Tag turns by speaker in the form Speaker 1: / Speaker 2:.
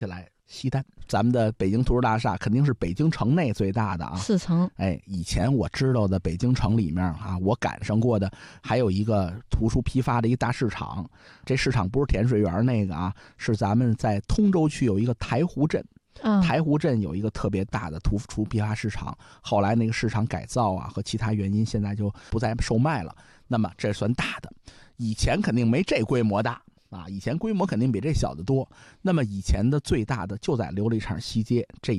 Speaker 1: 来西单，咱们的北京图书大厦肯定是北京城内最大的啊
Speaker 2: ，4层。
Speaker 1: 以前我知道的北京城里面啊，我赶上过的还有一个图书批发的一大市场。这市场不是甜水园那个啊，是咱们在通州区有一个台湖镇。台湖镇有一个特别大的图书批发市场，后来那个市场改造啊和其他原因，现在就不再售卖了。那么这算大的，以前肯定没这规模大啊，以前规模肯定比这小得多。那么以前的最大的就在琉璃厂西街这